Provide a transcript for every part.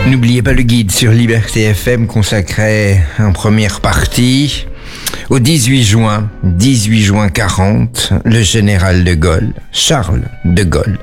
N'oubliez pas le guide sur Liberté FM consacré en première partie au 18 juin 40, le général de Gaulle, Charles de Gaulle.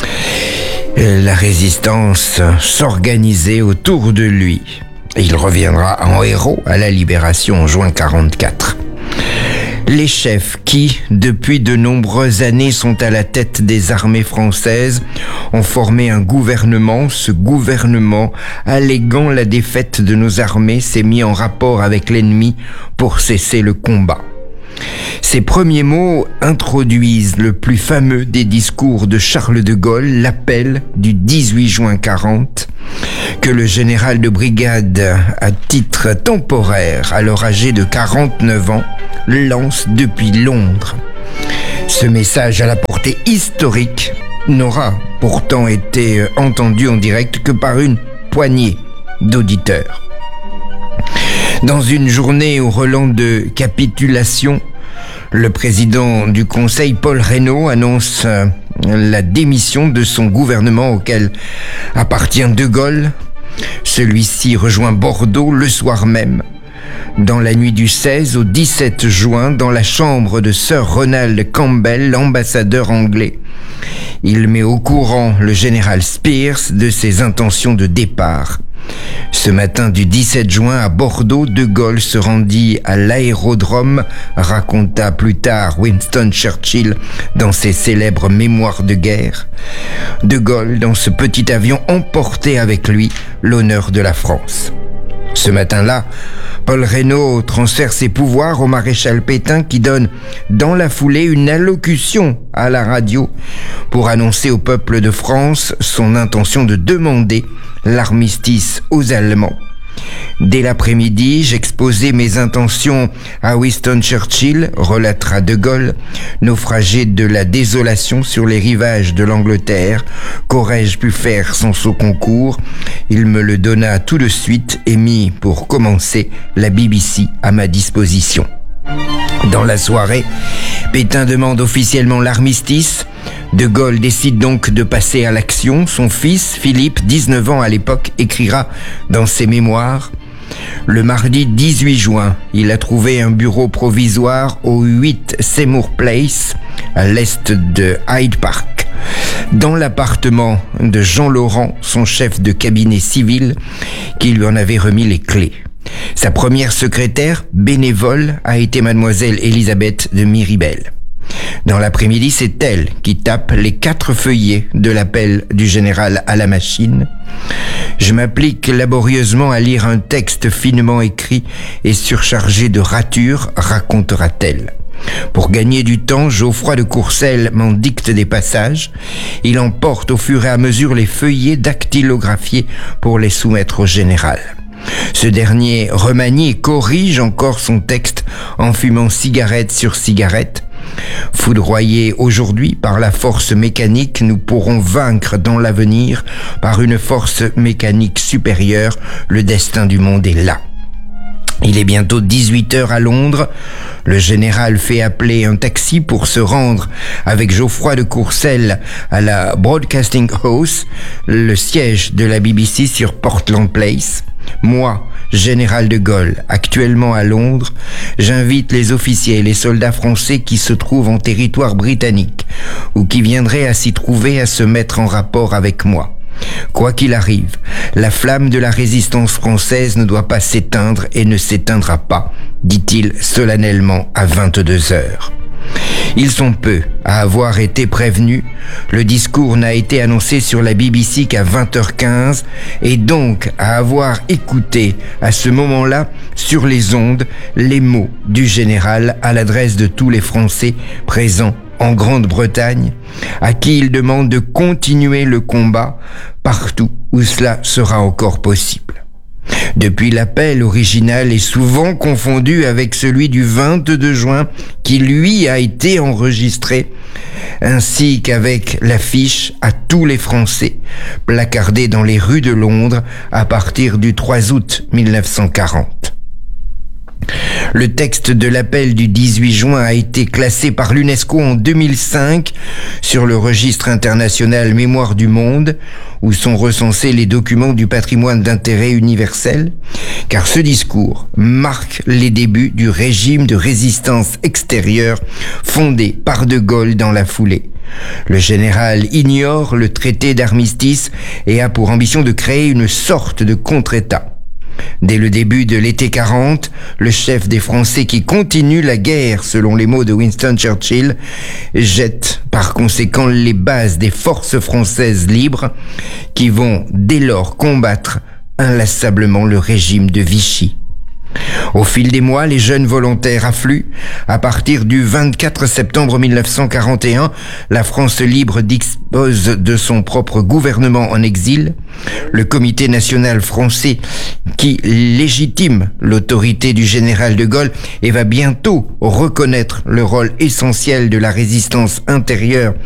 La résistance s'organisait autour de lui. Il reviendra en héros à la libération en juin 44. Les chefs qui, depuis de nombreuses années, sont à la tête des armées françaises, ont formé un gouvernement. Ce gouvernement, alléguant la défaite de nos armées, s'est mis en rapport avec l'ennemi pour cesser le combat. Ces premiers mots introduisent le plus fameux des discours de Charles de Gaulle, l'appel du 18 juin 40, que le général de brigade à titre temporaire, alors âgé de 49 ans, lance depuis Londres. Ce message à la portée historique n'aura pourtant été entendu en direct que par une poignée d'auditeurs. Dans une journée au relent de capitulation, le président du Conseil, Paul Reynaud, annonce la démission de son gouvernement auquel appartient De Gaulle. Celui-ci rejoint Bordeaux le soir même. Dans la nuit du 16 au 17 juin, dans la chambre de Sir Ronald Campbell, l'ambassadeur anglais, il met au courant le général Spears de ses intentions de départ. Ce matin du 17 juin à Bordeaux, De Gaulle se rendit à l'aérodrome, raconta plus tard Winston Churchill dans ses célèbres mémoires de guerre. De Gaulle, dans ce petit avion, emportait avec lui l'honneur de la France. Ce matin-là, Paul Reynaud transfère ses pouvoirs au maréchal Pétain qui donne dans la foulée une allocution à la radio pour annoncer au peuple de France son intention de demander l'armistice aux Allemands. Dès l'après-midi, j'exposai mes intentions à Winston Churchill, relatera De Gaulle, naufragé de la désolation sur les rivages de l'Angleterre. Qu'aurais-je pu faire sans son concours? Il me le donna tout de suite et mit, pour commencer, la BBC à ma disposition. Dans la soirée, Pétain demande officiellement l'armistice. De Gaulle décide donc de passer à l'action. Son fils, Philippe, 19 ans à l'époque, écrira dans ses mémoires: le mardi 18 juin, il a trouvé un bureau provisoire au 8 Seymour Place, à l'est de Hyde Park, dans l'appartement de Jean Laurent, son chef de cabinet civil, qui lui en avait remis les clés. Sa première secrétaire, bénévole, a été mademoiselle Elisabeth de Miribel. Dans l'après-midi, c'est elle qui tape les 4 feuillets de l'appel du général à la machine. Je m'applique laborieusement à lire un texte finement écrit et surchargé de ratures, racontera-t-elle. Pour gagner du temps, Geoffroy de Courcelles m'en dicte des passages. Il emporte au fur et à mesure les feuillets dactylographiés pour les soumettre au général. Ce dernier remanie et corrige encore son texte en fumant cigarette sur cigarette. Foudroyés aujourd'hui par la force mécanique, nous pourrons vaincre dans l'avenir par une force mécanique supérieure. Le destin du monde est là. Il est bientôt 18h à Londres. Le général fait appeler un taxi pour se rendre avec Geoffroy de Courcelles à la Broadcasting House, le siège de la BBC sur Portland Place. Moi, général de Gaulle, actuellement à Londres, j'invite les officiers et les soldats français qui se trouvent en territoire britannique ou qui viendraient à s'y trouver à se mettre en rapport avec moi. Quoi qu'il arrive, la flamme de la résistance française ne doit pas s'éteindre et ne s'éteindra pas, dit-il solennellement à 22h. Ils sont peu à avoir été prévenus. Le discours n'a été annoncé sur la BBC qu'à 20h15 et donc à avoir écouté à ce moment-là sur les ondes les mots du général à l'adresse de tous les Français présents en Grande-Bretagne, à qui il demande de continuer le combat partout où cela sera encore possible. Depuis, l'appel original est souvent confondu avec celui du 22 juin qui, lui, a été enregistré, ainsi qu'avec l'affiche à tous les Français, placardée dans les rues de Londres à partir du 3 août 1940. Le texte de l'appel du 18 juin a été classé par l'UNESCO en 2005 sur le registre international Mémoire du Monde, où sont recensés les documents du patrimoine d'intérêt universel, car ce discours marque les débuts du régime de résistance extérieure fondé par De Gaulle dans la foulée. Le général ignore le traité d'armistice et a pour ambition de créer une sorte de contre-État. Dès le début de l'été 40, le chef des Français qui continue la guerre, selon les mots de Winston Churchill, jette par conséquent les bases des forces françaises libres qui vont dès lors combattre inlassablement le régime de Vichy. Au fil des mois, les jeunes volontaires affluent. À partir du 24 septembre 1941, la France libre dispose de son propre gouvernement en exil. Le Comité national français qui légitime l'autorité du général de Gaulle et va bientôt reconnaître le rôle essentiel de la résistance intérieure